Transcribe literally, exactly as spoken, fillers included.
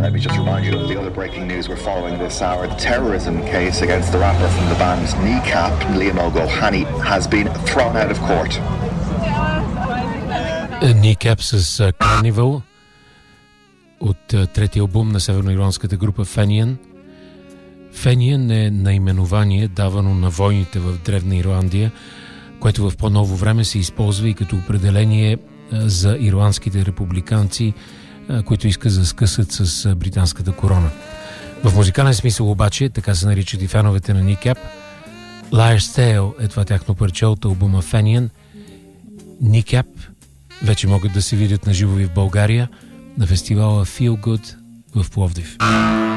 let me just remind you of the other breaking news we're following this hour. The terrorism case against the rapper from the band Kneecap, Liam O'Gohany, has been thrown out of court. Kneecap с Carnival от третия албум на северноирландската група Fenian. Fenian е наименование давано на войните в Древна Ирландия, което в по-ново време се използва и като определение за ирландските републиканци, които искат да скъсат с британската корона. В музикален смисъл обаче, така се наричат и феновете на Kneecap, Liar's Tale е това тяхно парче от албума Fenian. Kneecap вече могат да се видят на живо в България на фестивала Feel Good в Пловдив.